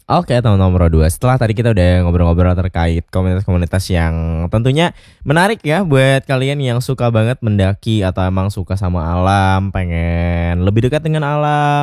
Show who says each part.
Speaker 1: Oke, teman-teman nomor 2. Setelah tadi kita udah ngobrol-ngobrol terkait komunitas-komunitas yang tentunya menarik ya buat kalian yang suka banget mendaki atau emang suka sama alam, pengen lebih dekat dengan alam.